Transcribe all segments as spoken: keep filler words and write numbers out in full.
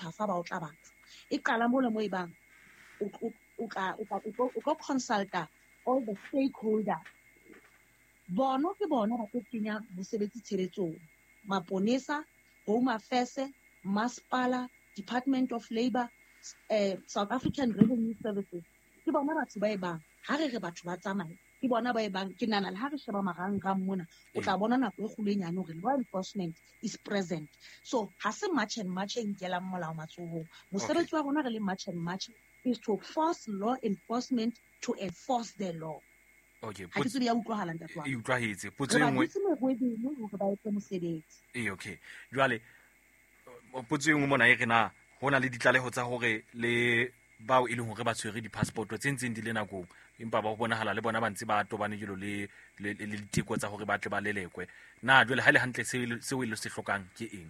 thafa ba o tla batho e qala mo le mo ebang o o ka o ka consulta all the stakeholders bona ke bona ba tsenya bosebetsi tshebetsong maponesa Home Affairs masipala Department of Labour uh, South African Revenue Services ke bona batho ba e bang ha re re batho ba tsamaya ke bona ba e bang ke nana le ha re sheba marangrang mona o tla bona nako e kgolo e nyane hore law enforcement is present so ha se much and much e nkelang molao matsohong mosebetsi wa rona re le much and much is to force law enforcement to enforce the law. Okay, ha ke tsebe ya utlwahala ntatwa e utlwahetse potso e nngwe hore ba etse mosebetsi eh okay jwale potso e nngwe mona e rena hona le ditlaleho tsa hore le bao e leng hore ba tshwere di-passport tse ntseng di le nakong empa ba ho bonahala le bona ba ntse ba tobane jelo le le diteko tsa hore ba tle ba lelekwe na jwale ha le hantle seo e le se hlokang ke eng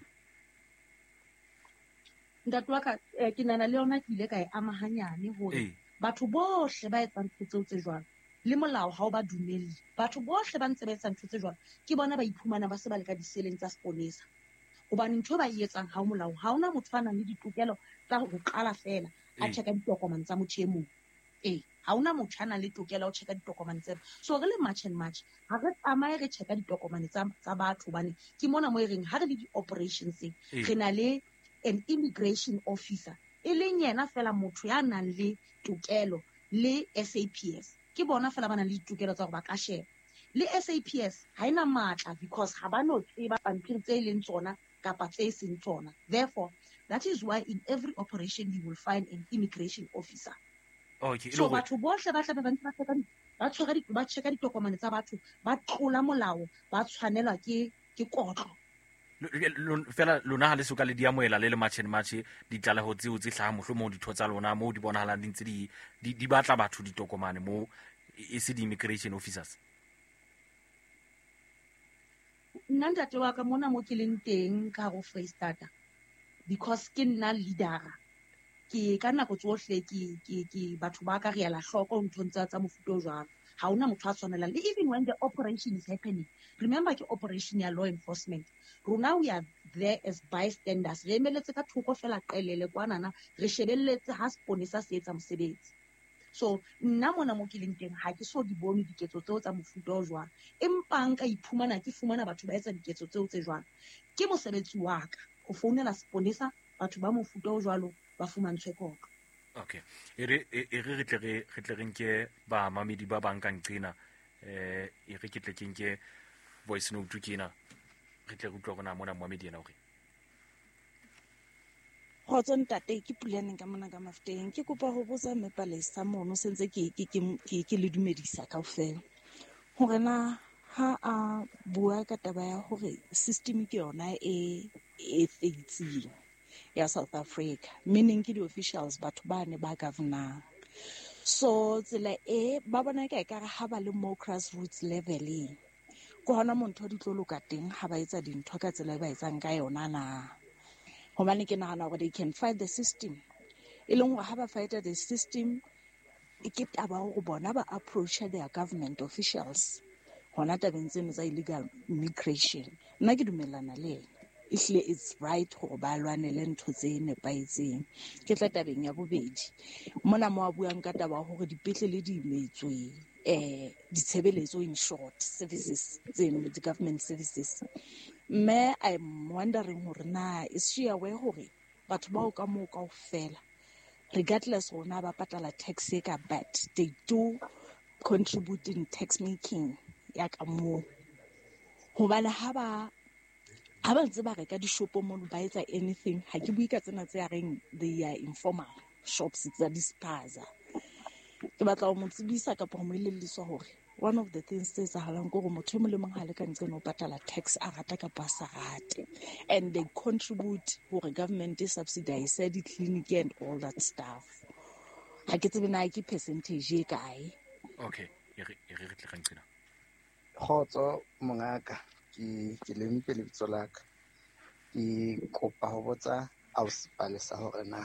ntatwa ka ke nana le yona ke ile ka e amahanyane hore batho bohle ba etsang tseo tse jwalo le molao ha o ba dumelle batho bohle ba ntse ba etsa ntho tse jwalo ke bona ba iphumana ba se ba le ka diseleng tsa seponesa hobane ntho ba e etsang ha o molao ha ona motho a nang le ditokelo tsa ho qala fela a checka ditokomane tsa motho e mong eh ha ona motho a nang le tokelo ho checka ditokomane tsena so re le much and much ha re tsamaye re checka ditokomane tsa tsa batho bane ke mona mo e reng ha re le di-operations re na le an immigration officer e leng yena fela motho ya nang le tokelo le S A P S ke bona fela bana le ditokelo tsa go ba ka share le S A P S ha ina matla because ha ba no tseba pampiri tse leng tsona kapa tse seng tsona therefore that is why in every operation you will find an immigration officer. Okay, so batho bohle ba tla ba ntse ba tseka ba tshwara di ba checka ditokomane tsa batho ba tlola molao ba tshwanelwa ke ke kotlo fela lona ha le soka le di amoela le le matchen matche di tlaleho tseo tse hlaha mohlomong di thotsa lona mo di bonahalang di ntse di di batla batho ditokomane mo e se di-immigration officers nna ntate wa ka mona mo ke leng teng ka go Freestata because ke nna leadera ke ka nako tsohle ke ke ke batho ba ka re ya la hloko nthong tsa tsa mofuto jwang ha ona motho a tshwanelang le even when the operation is happening remember ke operation ya law enforcement rona we are there as bystanders re emeletse ka thoko fela qelele kwanana re shebelletse ha seponesa se etsa mosebetsi so nna mona mo ke leng teng ha ke so di bone diketso tseo tsa mofuta o jwang empa nka iphumana ke fumana batho ba etsa diketso tseo tse jwang ke mosebetsi wa ka go founela seponesa batho ba mofuta o jwalo ba fumantshwe kotlo. Okay e re e re tle re re tle re nke ba mamedi ba bang ka nqina eh e re ke tle ke nke voice note kena re tle re utlwa gona mona mamedi ena hore Khotso ntate ke Pulane ka mona ka Mafteng ke kopa ho botsa Mapalesa mono sentse ke ke ke ke le dumedisa kaofela hore na ha a bua ka taba ya hore system ke yona e e feitseng ya South Africa meaning ke di-officials batho ba ne ba governor so tsela e ba bona ka ekare ha ba le mo grassroots level ko hona montho di tlo loka teng ha ba etsa dintho ka tsela e ba etsang ka yona na hobane ke nagana gore they can fight the system e leng gore ha ba fighta the system e ke taba go bona ba approach their government officials hona tabeng tseno tsa illegal immigration nna ke dumelana le ene it's right go ba lwanele ntho tse nepaetseng ke tla tabeng ya bobedi mona mo a buang ka taba gore dipetlele di imetswe eh ditshebeletso in short services tseno the government services me I'm wondering hore na is she aware hore batho ba o ka mo ka ofela regardless hona ba patala tax e ka but they do contribute in tax making ya ka mo hobane ha ba ha ba ntse ba reka dishopo mo ba etsa anything ha ke bui ka tsena tse ya reng they are informal shops tsa dispaza ke batla go mo tsebisa ka po mo ilelliswa hore one of the things tse tsa halang go go motho mo le mong ha le ka ntse no patala tax a rata ka pa sa rate and they contribute hore government is subsidize di clinic and all that stuff ha ke tsebe na ke percentage e kae. Okay e re e re tle gantsena khotso mongaka ke ke le mpele bitsolaka ke kopa ho botsa Mapalesa hore na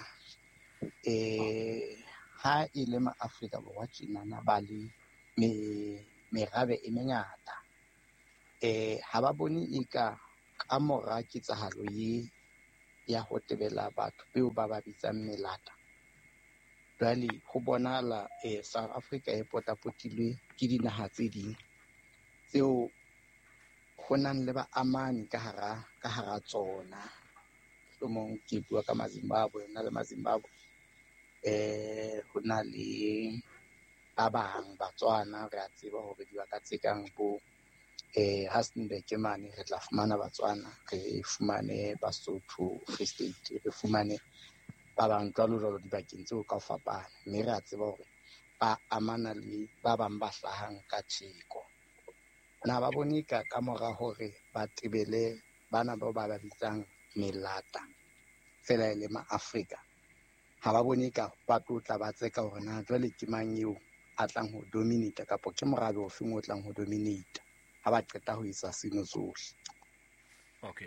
eh ha ile ma Afrika Borwa tjena na ba le me merabe e mengata eh ha ba bone eka ka mora ketsahalo ye ya ho tebela batho beo ba ba bitsang melata. Jwale ho bonahala eh, South Africa e potapotilwe ke dinaha tse ding tseo ho nang le baamani ka hara ka hara tsona. Mohlomong ke bua ka Mazimbabwe, na le Mazimbabwe eh ho na le ba bang Batswana, re a tseba hore dibaka tse kang bo eh Rustenburg mane re tla fumana Batswana, re fumane Basotho, Free State, re fumane ba bang jwalo jwalo dibakeng tseo ka ho fapana, mme re a tseba hore ba amana le ba bang ba hlahang ka theko. Na ba bone ka ka mora hore ba tebele bana bao ba ba bitsang melata fela le ma-Afrika, ha ba bone ka ba tlotla ba tseka hore na jwale ke mang eo a tlang ho dominate kapo ke morabe o feng o tlang ho dominate ha ba qeta ho isa seno tsohle. Okay.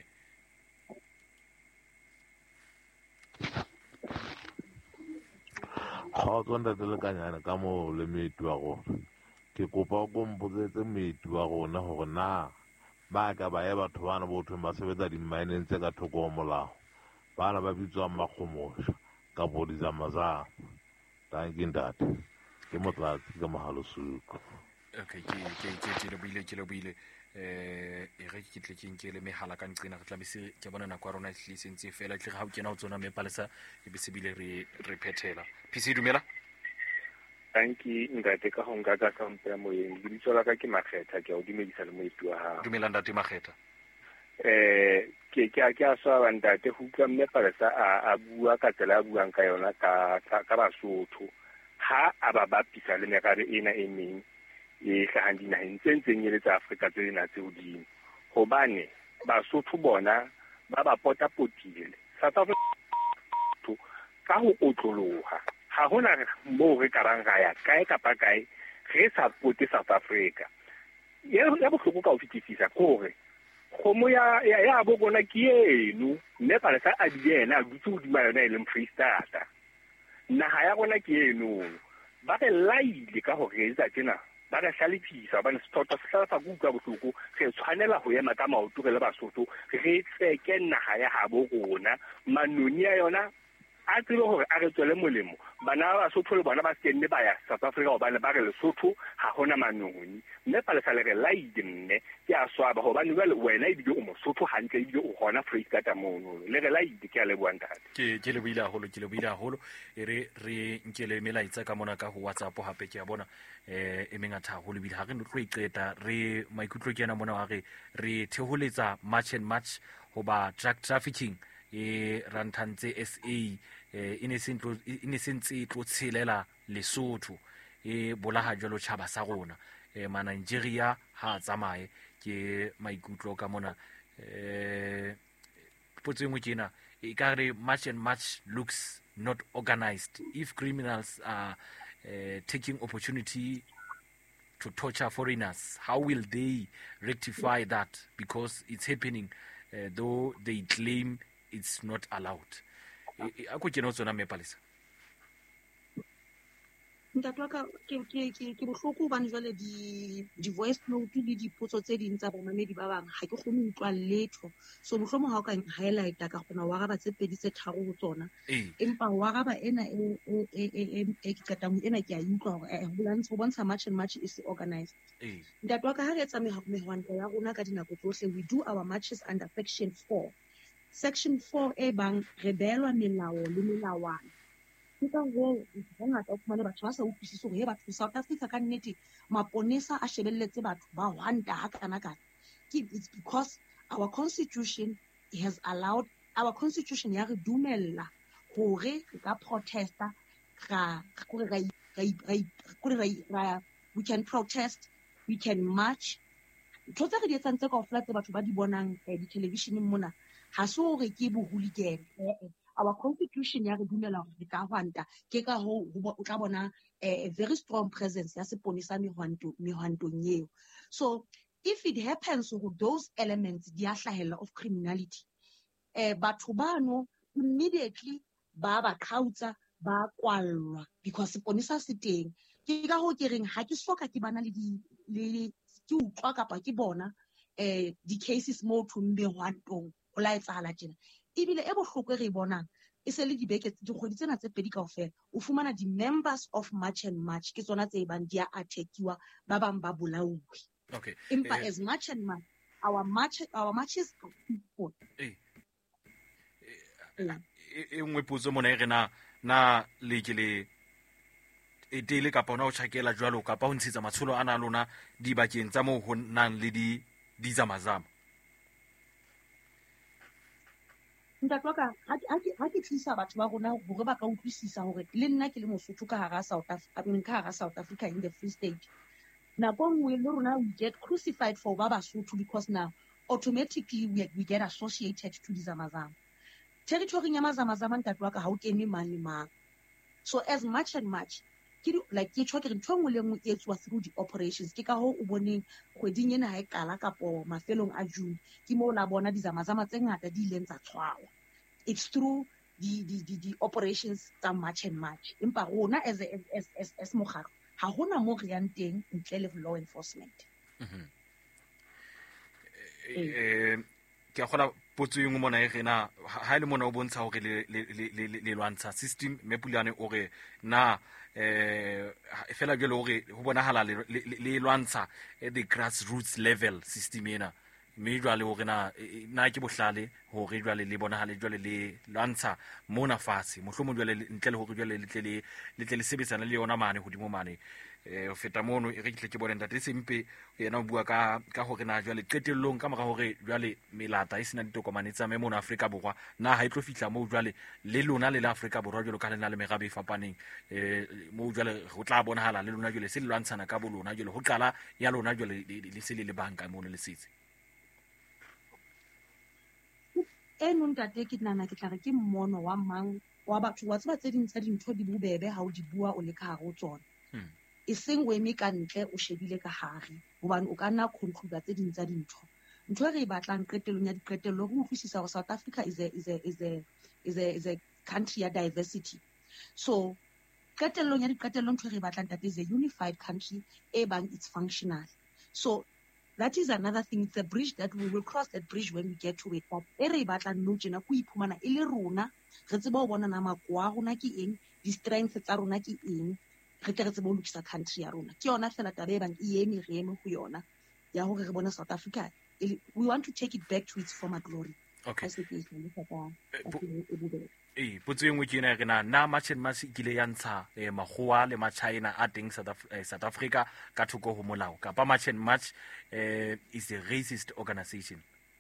Kgotso ntate Lekanyana ka moo le meeti wa rona. Ke kopa o kompotsetse meeti wa rona hore na ba ka ba ye batho bana bo thweng ba sebetsa di-mineng tse ka thoko ho molao, bana ba bitswang makgomosha kapo dizamazama. Tanki ntate, ke Motlatsi ka Mohalosuku. Okay, ke ke ke ke le buile ke le buile eh e re ke tle ke nke le mehala ka nqina re tla be se ke bona nako ya rona e hlisentse fela tle ga o kena o tsona me palesa e be se bile re re phethela. P C dumela. Tanki ntate ka ho nka ka kampo ya moyeng di bitsola ka ke Makgetha ke o dumedisa le moeti wa ha. Dumela ntate Makgetha. Eh ke ke a ke a swa ntate ho utlwa mme palesa a a bua ka tsela a buang ka yona ka ka Basotho ha a ba bapisa le merabe ena e meng e hlahang dinaheng tse ntseng e le tsa Afrika tse dina tse hodimo, hobane Basotho bona ba ba potapotile South Africa ka ho otloloha. Ha hona mo re karang ga ya kae kapa kae re sa pote South Africa. Ya ya bohloko ka ho fitisisa kore khomo ya ya ya bo bona ke eno mme pa sa a di yena a dutse hodima yona e leng Free State. Naha ya bona ke eno ba re laile ka ho re etsa tsena ba re hlalefisa ba ne stota se hlalosa go utlwa bohloko re tshwanela ho ema ka maoto re le Basotho re tseke naha ya habo rona manoni ya yona a tsebe hore a re tswele molemo bana ba Basotho le bona ba skenne ba ya South Africa hobane ba re Lesotho ha hona manoni mme pa le sa le re laide mme ke a swaba hobane jwale wena e dio o Mosotho hantle e dio o hona Free State mono le re laide ke a le buantate ke ke le buile haholo ke le buile haholo e re re nkele melaitsa ka mona ka ho WhatsApp hape ke a bona eh e mengata haholo bile ha re no tlo iqeta re maikutlo ke yana mona wa re re theholetsa march and march hoba drug trafficking e rantantse S A eh ine sentlo ine sentse tlo tshelela Lesotho e bolaha jalo tshaba sa rona e ma Nigeria ha tsamaye ke maikutlo ka mona eh potsengwe kena e ka re march and march looks not organized. If criminals are uh, taking opportunity to torture foreigners, how will they rectify that? Because it's happening, uh, though they claim it's not allowed. Ako ke no tsona me palesa. Ntatwa ka ke ke ke ke bohloko bane jwale di di voice note le dipotso tse ding tsa bomamedi ba bang ha ke kgone ho utlwa letho, so mohlomong ha o ka highlight ka kgona wa raba tse pedi tse tharo ho tsona empa wa raba ena e e e e ke qetang ena ke a utlwa hore eh bulantsho ho bontsha march and march is organized. Ntatwa ka ha re etsa mehwanto ya rona ka dinako tsohle, we do our marches under section four. Section four e bang re belwa melao le melawana ka ho ngata o fumane batho ba sa utlwisise hore he batho South Africa ka nnete maponesa a shebelletse batho ba hwanta ha kana kana. It's because our constitution has allowed, our constitution ya re dumella hore re ka protesta ra kore ra we can protest, we can march. Tshotse re di etsang tse kaofela tse batho ba di bonang di televisioneng mona ha se hore ke bohulikene. Our constitution ya re dumela hore re ka hwanta ke ka ho o tla bona a very strong presence ya seponesa mehwanto mehwantong eo. So if it happens with those elements di a hlahella of criminality, eh batho bano immediately ba ba qautsa ba kwallwa because seponesa se teng. Ke ka ho ke reng ha ke soka ke bana le di le ke utlwa kapa ke bona eh di cases mo thumbe hwantong o la etsahala tjena ebile e bohloko re bonang e se le dibeke dikgwedi tsena tse pedi kaofela o fumana di-members of March and March ke tsona tse bang di a attackiwa ba bang ba bolauwe. Okay. Empa Eh, as March and March our march our marches are peaceful. eh, Eh. e e nngwe potso mona e re na na le ke le e tele kapa ona o tjhakela jwalo kapa ho ntshetsa matsholo ana a lona dibakeng tsa moo ho nang le di dizamazama. Ntate wa ka ha ke- ha ke ha ke tlisa batho ba rona hore ba ka utlwisisa hore le nna ke le Mosotho ka hara South Africa, ka hara South Africa in the Free State. Nako nngwe le rona we get crucified for ba Basotho because now automatically we, we get associated to dizamazama. Territory ya mazamazama ntate wa ka ha o kene mang le mang. So as much and much ke di- like ke tjho ke re ntho e nngwe le nngwe e etsuwa through di-operations ke ka hoo o boneng kgweding ena ha e qala kapo mafelong a June ke moo la bona dizamazama tse ngata di ileng tsa tshwarwa. It's through the the the, the operations tsa March and March. Empa rona as a, as as as mokgatlo ha hona moo re yang teng ntle le law enforcement. eh ke a gola potso e nngwe mona e rena ha ile mona o bontsha hore le le le le- le lwantsha system mme Pulane o re na eh e fela jwale hore ho bonahala le le- le lwantsha at the grassroots level system ena mme jwale hore na eh, na ke bohlale hore jwale le bonahale jwale le lwantsha mona fatshe mohlomong jwale le- ntle le hore jwale le tle le le tle le sebetsana le yona mane hodimo mane eh ho feta mono e re ke tle ke bone ntate sempe yena o bua ka ka hore na jwale qetellong ka mora hore jwale melata e sena ditokomane tsa me mona Afrika Borwa na ha e tlo fihla moo jwale le lona le la Afrika Borwa jwale ka lena le merabe e fapaneng eh moo jwale ho tla bonahala le lona jwale se le lwantshana ka bolona jwale ho qala ya lona jwale le le se le le banka mono le setse. Eno ntate ke nana ke tla re ke mmono wa mang wa batho wa tseba tse ding tsa dintho di bobebe ha o di bua o le ka hare ho tsona. Hmm. E seng o eme ka ntle o shebile ka hare hobane o ka nna conclude tse ding tsa dintho. Ntho e re e batlang qetellong ya diqetello re utlwisisa hore South Africa is a is a is a is a is a country ya diversity. So qetellong ya diqetello ntho e re e batlang ntate is a unified country e bang it's functional. So that is another thing. It's a bridge that we will cross that bridge when we get to it. But e re e batlang nou tjena ke ho iphumana e le rona re tsebe ho bona na makoa a rona ke eng, di-strength tsa rona ke eng, re tle re tsebe ho lokisa country ya rona. Ke yona fela taba e bang e eme re eme ho yona ya hore re bone South Africa e le- we want to take it back to its former glory. Okay. Ha se ke e hlalosa ka- Eh, ka bo- tsela e bobebe. eh potso e nngwe ke ena e re na na March and March e kile ya ntsha eh, makgowa le ma-China a teng South, Af- eh, South Africa ka thoko ho molao kapa March and March eh, is a racist organization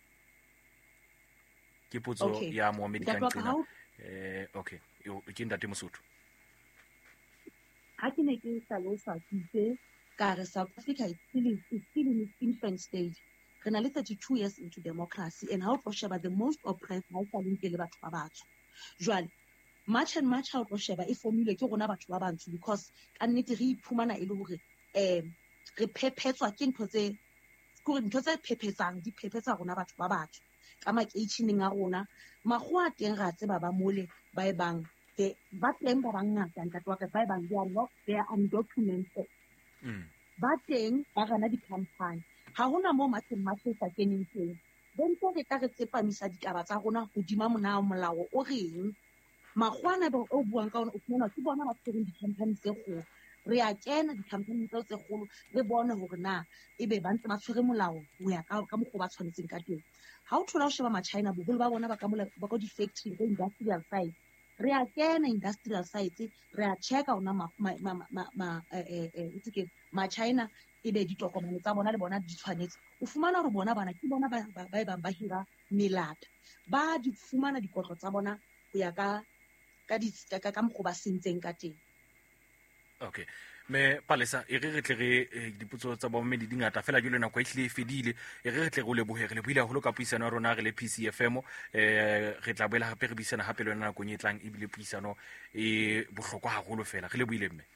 ke potso Okay. ya Mohammed Ntate wa ka, Kankqina. ha o- eh okay yo ke ntate Mosotho. ha ke ne ke hlalosa ke itse ka re South Africa is still, is still in its infant stage. Re na le thirty-two years into democracy and ha o tlo sheba the most oppressed ha e sa leng pele batho ba batsho. Jwale March and March ha o tlo sheba e formule ke rona batho ba bantsho because ka nnete re iphumana e le hore um re phephetswa ke ntho tse kore ntho tse phepetsang di phephetsa rona batho ba batsho ka makeisheneng a rona. Makgowa a teng ra tseba ba mole ba e bang the- ba teng ba bangata ntate wa ka ba e bang they are not they are undocumented. Mm. Ba teng ba rana di-company ha hona moo matheng matlhe sa keneng teng then tse re tla re tsepamisa ditaba tsa rona hodima mona molao o reng makgwana ba o buang ka ona o fumana ke bona ba tshwereng di-company tse kgolo re a kena di-company tseo tse kgolo re bone hore na ebe ba ntse ba tshwere molao ho ya ka ka mokgwa ba tshwanetseng ka teng. Ha o thola o sheba ma-China boholo ba bona ba ka mola ba ka di-factory go industrial site re a kena industrial sites re a checka ona ma ma ma ma ma eh eh itse ke ma-China ebe ditokomane tsa bona le bona di tshwanetse o fumana hore bona bana ke bona ba ba ba e bang ba hira melata ba di fumana dikotlo tsa bona ho ya ka ka di ka ka mokgwa ba sentseng ka teng. Okay. Me Palesa e re re tle re eh, dipotso tsa bomme di dingata fela jole nako e hlile e fedile e re re tle go lebohe re le buile haholo ka puisano ya rona re le P C F M eh re tla boela hape re buisana hape le yona nako e tlang e bile puisano e bohlokwa haholo fela re le buile mme.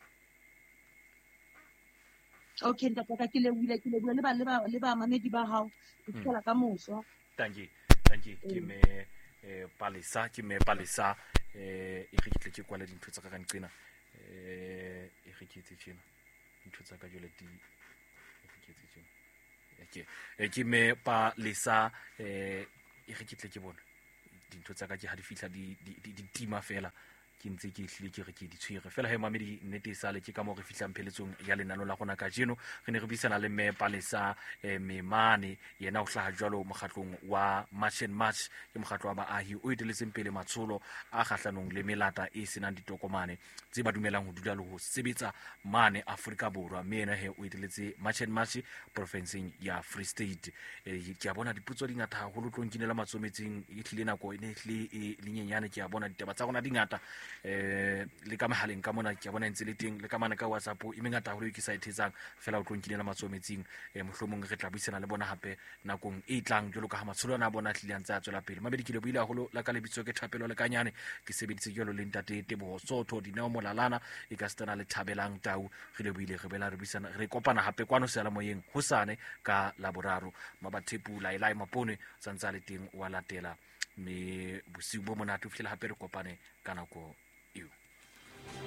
Okay ntate ka ke le buile ke le buile le ba le ba le ba mamedi ba hao ke tsela ka moso. Thank you. Thank you. Ke me eh Palesa ke me Palesa eh e re tle ke kwala dintho tsa ka Kankqina eh e re ke tse tjena dintho tsa ka jole di e re ke tse tjena okay e ke me Palesa eh e re ke tle ke bona dintho tsa ka ke ha di fihla di tima fela ke ntse ke hlile ke re ke di tshwere fela he mamedi nnete e sale ke ka mo re fihlang pheletsong ya lenano la gona ka jeno re ne re buisana le mme Palesa eh, Memane yena o hlaha jwalo mokgatlong wa March and March ke mokgatlo wa baahi o eteletseng pele matsholo a kgahlanong le melata e senang ditokomane tse ba dumelang ho dula le ho sebetsa mane Afrika Borwa mme ena he o eteletse March and March provinceng ya Free State eh, ke a bona diputso di ngata haholo tlong kinela matsometseng e tlile nako e ne hle e lenyenyane ke a bona ditaba tsa rona di ngata eh le ka mahaleng ka mona ke bona ntse le teng le ka mana ka WhatsApp e mengata holo ke sa ithetsang fela o tlong kinela matsometseng eh mohlomong re tla buisana le bona hape nakong e tlang jolo ka ha matsholo na bona tlile ntse a tswela pele mabedi ke le buile haholo la ka lebitso ke Thapelo le Kanyane ke sebeditse jolo le ntate Teboho Sotho Dineo Molalana e ka stana le Thabelang Tau re le buile re bela re buisana re kopana hape kwano sela moyeng hosane ka laboraro mabathepu la ilai mapone tsantsa le teng wa latela me bosiu bo monate o fihlela hape re kopane ka nako eo.